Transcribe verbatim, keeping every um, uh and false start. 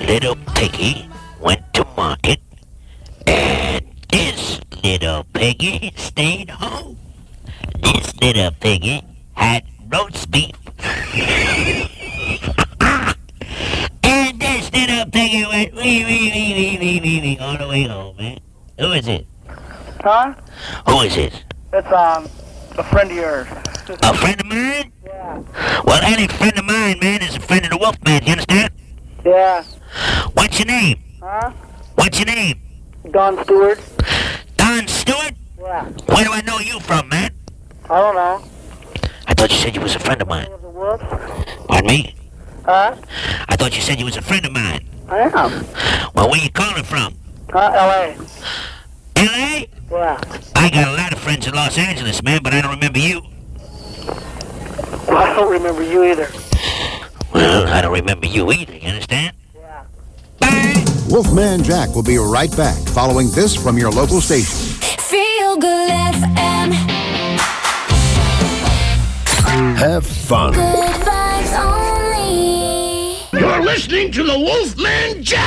little piggy went to market, and this little piggy stayed home. This little piggy had roast beef. And this little piggy went wee wee wee wee wee wee wee all the way home, man. Who is it? Huh? Who is this? It's, um, a friend of yours. A friend of mine? Yeah. Well, any friend of mine, man, is a friend of the wolf man, you understand? Yeah. What's your name? Huh? What's your name? Don Stewart? Don Stewart? Yeah. Where do I know you from, man? I don't know. I thought you said you was a friend of mine. Was it Wolf? Pardon me? Huh? I thought you said you was a friend of mine. I am. Well, where you calling from? Huh? L A. L A? Yeah. I got a lot of friends in Los Angeles, man, but I don't remember you. Well, I don't remember you either. Well, I don't remember you either, you understand? Yeah. Bye! Wolfman Jack will be right back following this from your local station. Feel Good F M. Have fun. Good vibes only. You're listening to the Wolfman Jack.